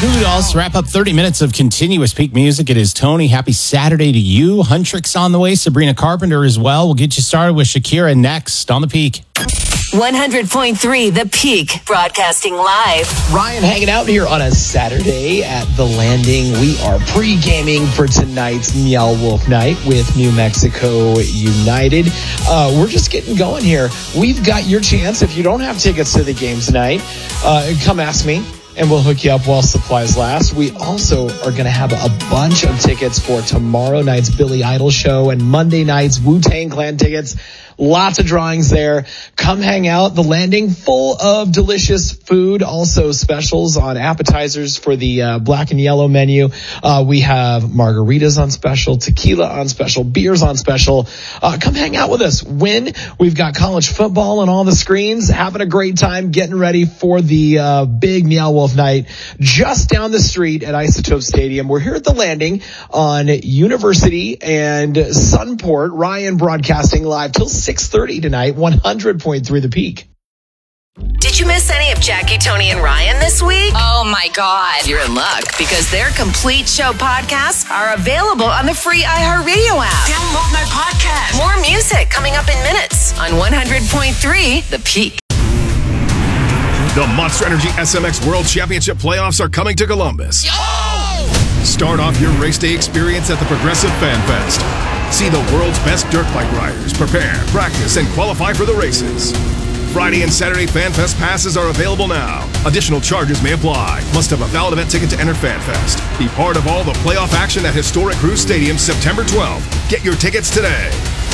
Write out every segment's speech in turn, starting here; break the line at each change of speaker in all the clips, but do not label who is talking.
Goo Goo Dolls to wrap up 30 minutes of continuous peak music. It is Tony. Happy Saturday to you. Huntrix on the way. Sabrina Carpenter as well. We'll get you started with Shakira next on The Peak.
100.3 The Peak, broadcasting live.
Ryan hanging out here on a Saturday at The Landing. We are pre-gaming for tonight's Meow Wolf night with New Mexico United. We're just getting going here. We've got your chance. If you don't have tickets to the game tonight, come ask me, and we'll hook you up while supplies last. We also are going to have a bunch of tickets for tomorrow night's Billy Idol show and Monday night's Wu-Tang Clan tickets. Lots of drawings there. Come hang out. The Landing, full of delicious food. Also specials on appetizers for the black and yellow menu. We have margaritas on special, tequila on special, beers on special. Come hang out with us. Win. We've got college football on all the screens. Having a great time getting ready for the big Meow Wolf night just down the street at Isotope Stadium. We're here at The Landing on University and Sunport. Ryan broadcasting live till 6:30 tonight, 100.3 The Peak.
Did you miss any of Jackie, Tony, and Ryan this week? Oh my God. You're in luck because their complete show podcasts are available on the free iHeartRadio app.
Download my podcast.
More music coming up in minutes on 100.3 The Peak.
The Monster Energy SMX World Championship playoffs are coming to Columbus. Start off your race day experience at the Progressive Fan Fest. See the world's best dirt bike riders prepare, practice, and qualify for the races. Friday and Saturday Fan Fest passes are available now. Additional charges may apply. Must have a valid event ticket to enter Fan Fest. Be part of all the playoff action at historic Cruz Stadium September 12th. Get your tickets today.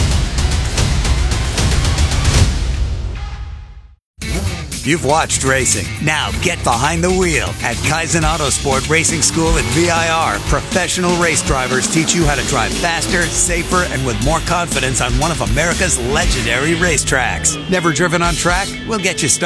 You've watched racing. Now get behind the wheel at Kaizen Autosport Racing School at VIR. Professional race drivers teach you how to drive faster, safer, and with more confidence on one of America's legendary racetracks. Never driven on track? We'll get you started.